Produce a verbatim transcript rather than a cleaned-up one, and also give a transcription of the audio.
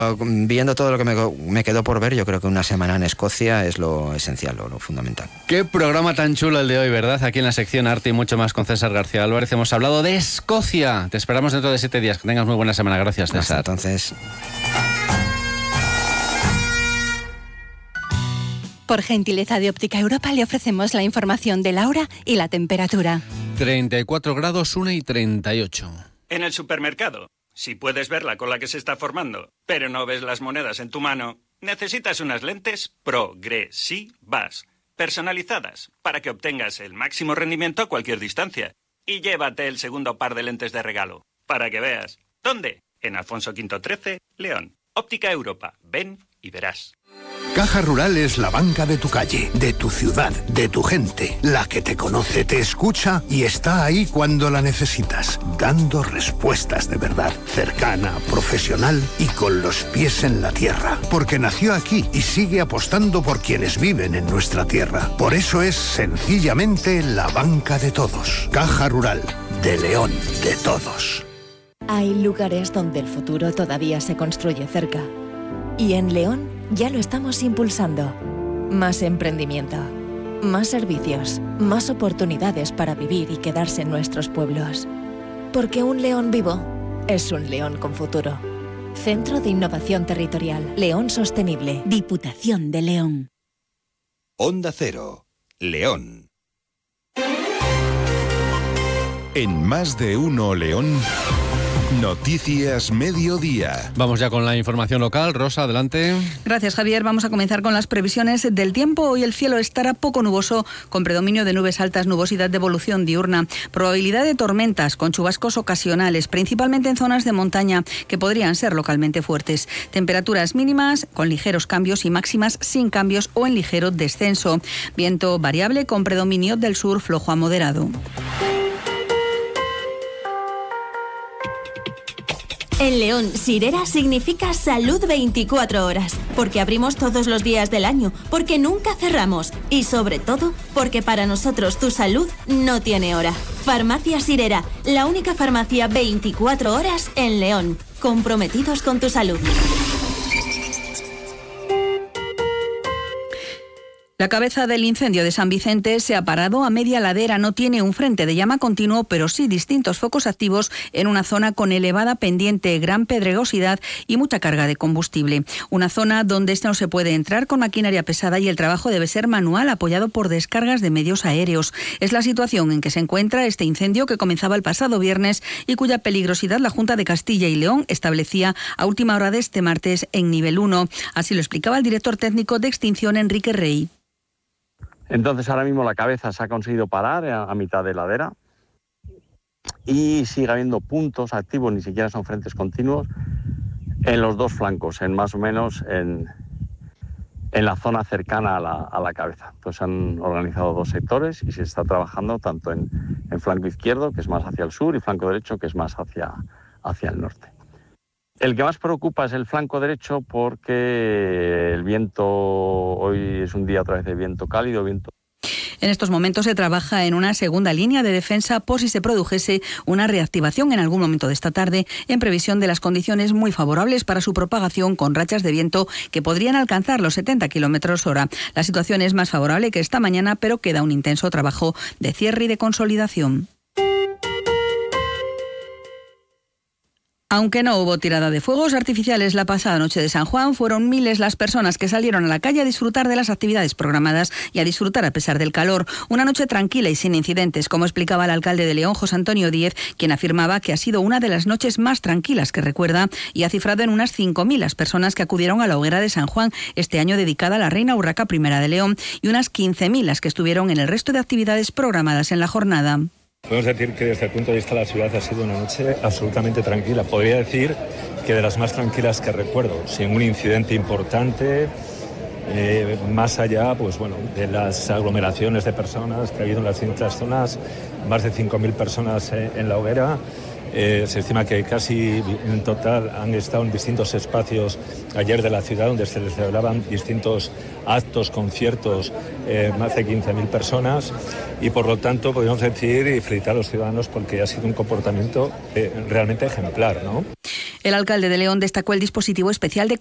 Viendo todo lo que me, me quedó por ver, yo creo que una semana en Escocia es lo esencial, lo, lo fundamental. Qué programa tan chulo el de hoy, ¿verdad? Aquí en la sección Arte y mucho más con César García Álvarez hemos hablado de Escocia. Te esperamos dentro de siete días. Que tengas muy buena semana. Gracias, César. Hasta entonces. Por gentileza de Óptica Europa le ofrecemos la información de la hora y la temperatura. treinta y cuatro grados, una y treinta y ocho. En el supermercado, si puedes ver la cola que se está formando, pero no ves las monedas en tu mano, necesitas unas lentes progresivas, personalizadas, para que obtengas el máximo rendimiento a cualquier distancia. Y llévate el segundo par de lentes de regalo, para que veas. ¿Dónde? En Alfonso Quinto trece, León. Óptica Europa. Ven y verás. Caja Rural es la banca de tu calle, de tu ciudad, de tu gente, la que te conoce, te escucha y está ahí cuando la necesitas, dando respuestas de verdad, cercana, profesional y con los pies en la tierra, porque nació aquí y sigue apostando por quienes viven en nuestra tierra. Por eso es sencillamente la banca de todos. Caja Rural, de León, de todos. Hay lugares donde el futuro todavía se construye cerca. Y en León ya lo estamos impulsando. Más emprendimiento, más servicios, más oportunidades para vivir y quedarse en nuestros pueblos. Porque un León vivo es un León con futuro. Centro de Innovación Territorial, León Sostenible, Diputación de León. Onda Cero, León. En Más de Uno León, Noticias Mediodía. Vamos ya con la información local. Rosa, adelante. Gracias, Javier. Vamos a comenzar con las previsiones del tiempo. Hoy el cielo estará poco nuboso, con predominio de nubes altas, nubosidad de evolución diurna. Probabilidad de tormentas, con chubascos ocasionales, principalmente en zonas de montaña, que podrían ser localmente fuertes. Temperaturas mínimas con ligeros cambios y máximas sin cambios o en ligero descenso. Viento variable con predominio del sur flojo a moderado. En León, Sirera significa salud veinticuatro horas, porque abrimos todos los días del año, porque nunca cerramos y sobre todo porque para nosotros tu salud no tiene hora. Farmacia Sirera, la única farmacia veinticuatro horas en León, comprometidos con tu salud. La cabeza del incendio de San Vicente se ha parado a media ladera. No tiene un frente de llama continuo, pero sí distintos focos activos en una zona con elevada pendiente, gran pedregosidad y mucha carga de combustible. Una zona donde no se puede entrar con maquinaria pesada y el trabajo debe ser manual, apoyado por descargas de medios aéreos. Es la situación en que se encuentra este incendio, que comenzaba el pasado viernes y cuya peligrosidad la Junta de Castilla y León establecía a última hora de este martes en nivel uno. Así lo explicaba el director técnico de extinción, Enrique Rey. Entonces ahora mismo la cabeza se ha conseguido parar a, a mitad de ladera y sigue habiendo puntos activos, ni siquiera son frentes continuos, en los dos flancos, en más o menos en, en la zona cercana a la, a la cabeza. Entonces han organizado dos sectores y se está trabajando tanto en, en flanco izquierdo, que es más hacia el sur, y flanco derecho, que es más hacia, hacia el norte. El que más preocupa es el flanco derecho, porque el viento, hoy es un día otra vez de viento cálido, viento... En estos momentos se trabaja en una segunda línea de defensa por si se produjese una reactivación en algún momento de esta tarde, en previsión de las condiciones muy favorables para su propagación, con rachas de viento que podrían alcanzar los setenta kilómetros hora. La situación es más favorable que esta mañana, pero queda un intenso trabajo de cierre y de consolidación. Aunque no hubo tirada de fuegos artificiales la pasada noche de San Juan, fueron miles las personas que salieron a la calle a disfrutar de las actividades programadas y a disfrutar a pesar del calor. Una noche tranquila y sin incidentes, como explicaba el alcalde de León, José Antonio Díez, quien afirmaba que ha sido una de las noches más tranquilas que recuerda, y ha cifrado en unas cinco mil las personas que acudieron a la hoguera de San Juan, este año dedicada a la Reina Urraca I de León, y unas quince mil las que estuvieron en el resto de actividades programadas en la jornada. Podemos decir que desde el punto de vista de la ciudad ha sido una noche absolutamente tranquila. Podría decir que de las más tranquilas que recuerdo, sin un incidente importante, eh, más allá pues bueno, de las aglomeraciones de personas que ha habido en las distintas zonas, más de cinco mil personas eh, en la hoguera. Eh, se estima que casi en total han estado en distintos espacios ayer de la ciudad, donde se celebraban distintos actos, conciertos, eh, más de quince mil personas, y por lo tanto podemos decir y felicitar a los ciudadanos porque ha sido un comportamiento eh, realmente ejemplar, ¿no? El alcalde de León destacó el dispositivo especial de